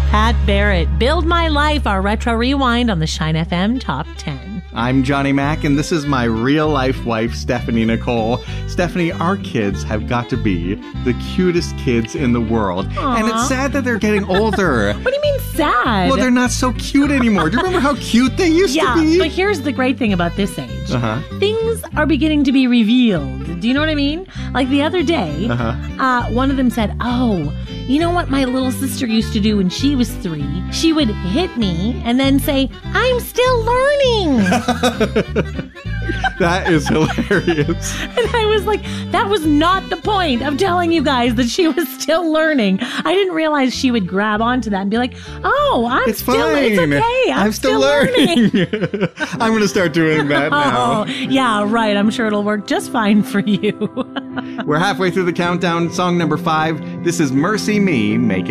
Pat Barrett, Build My Life, our retro rewind on the Shine FM Top 10. I'm Johnny Mac, and this is my real-life wife, Stephanie Nicole. Stephanie, our kids have got to be the cutest kids in the world. Aww. And it's sad that they're getting older. What do you mean sad? Well, they're not so cute anymore. Do you remember how cute they used to be? Yeah, but here's the great thing about this age. Uh-huh. Things are beginning to be revealed. Do you know what I mean? Like the other day, one of them said, "Oh, you know what my little sister used to do when she was 3? She would hit me and then say, 'I'm still learning.'" That is hilarious. And I was like, that was not the point of telling you guys that she was still learning. I didn't realize she would grab onto that and be like, "Oh, It's fine. It's okay. I'm still learning." I'm going to start doing that now. Oh, yeah, right. I'm sure it'll work just fine for you. We're halfway through the countdown. Song number 5. This is Mercy Me, Make It